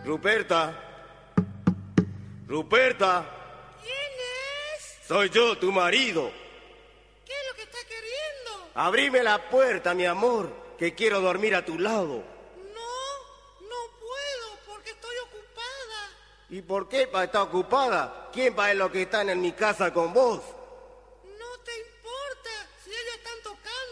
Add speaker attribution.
Speaker 1: Ruperta. Ruperta.
Speaker 2: ¿Quién es?
Speaker 1: Soy yo, tu marido.
Speaker 2: ¿Qué es lo que está queriendo?
Speaker 1: Abrime la puerta, mi amor, que quiero dormir a tu lado.
Speaker 2: No puedo porque estoy ocupada.
Speaker 1: ¿Y por qué estar ocupada? ¿Quién va a lo que están en mi casa con vos?